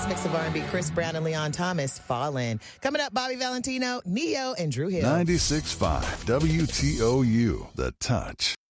mix of R&B, Chris Brown and Leon Thomas, Fallen. Coming up, Bobby Valentino, Neo, and Drew Hill. 96.5 WTOU, The Touch.